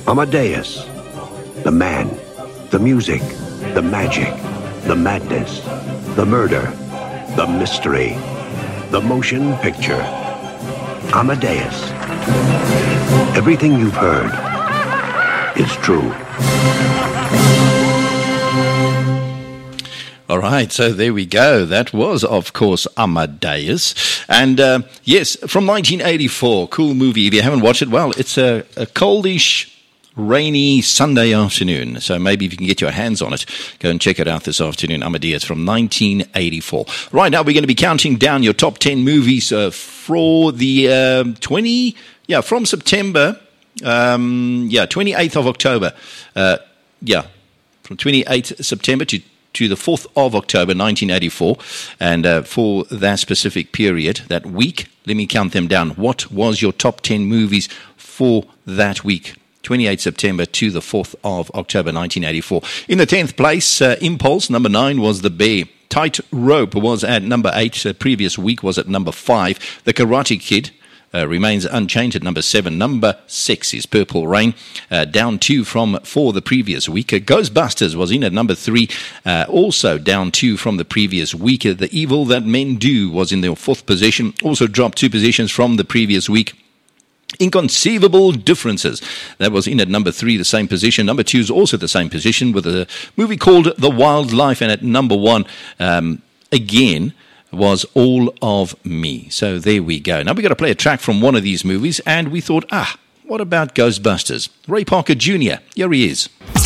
Amadeus. The man, the music, the magic, the madness, the murder, the mystery, the motion picture. Amadeus. Everything you've heard is true. All right, so there we go. That was, of course, Amadeus. And yes, from 1984, cool movie. If you haven't watched it, well, it's a coldish, rainy Sunday afternoon. So maybe if you can get your hands on it, go and check it out this afternoon. Amadeus from 1984. Right now, we're going to be counting down your top 10 movies for the from September, 28th of October. From 28th September to the 4th of October, 1984. And for that specific period, that week, let me count them down. What was your top 10 movies for that week? 28 September to the 4th of October, 1984. In the 10th place, Impulse, number 9, was The Bear. Tight Rope was at number 8. The previous week was at number 5. The Karate Kid remains unchanged at number 7. Number 6 is Purple Rain, down 2 from 4 the previous week. Ghostbusters was in at number 3, also down 2 from the previous week. The Evil That Men Do was in the 4th position, also dropped 2 positions from the previous week. Inconceivable Differences, that was in at number 3, the same position. Number 2 is also the same position, with a movie called The Wildlife, and at number 1, again, was All of Me. So there we go. Now we've got to play a track from one of these movies, and we thought, what about Ghostbusters? Ray Parker Jr., here he is.